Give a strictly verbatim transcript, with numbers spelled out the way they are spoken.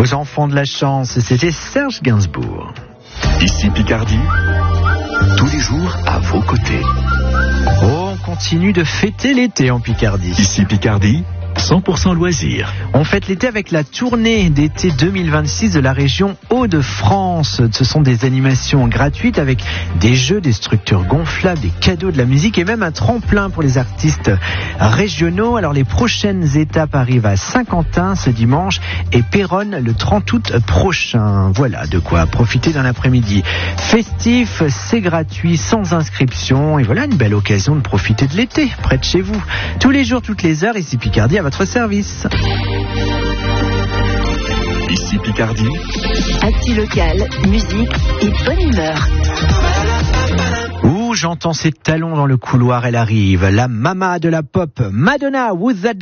Aux enfants de la chance, c'était Serge Gainsbourg. Ici Picardie, tous les jours à vos côtés. Oh, on continue de fêter l'été en Picardie. Ici Picardie, cent pour cent loisirs. On fête l'été avec la tournée d'été deux mille vingt-six de la région Hauts-de-France. Ce sont des animations gratuites avec des jeux, des structures gonflables, des cadeaux, de la musique et même un tremplin pour les artistes régionaux. Alors les prochaines étapes arrivent à Saint-Quentin ce dimanche et Péronne le trente août prochain. Voilà de quoi profiter d'un après-midi festif, c'est gratuit, sans inscription et voilà une belle occasion de profiter de l'été près de chez vous. Tous les jours, toutes les heures, ici Picardie à votre service. Ici Picardie, Actu local, musique et bonne humeur. Ouh, j'entends ses talons dans le couloir, elle arrive. La mama de la pop, Madonna, Who's That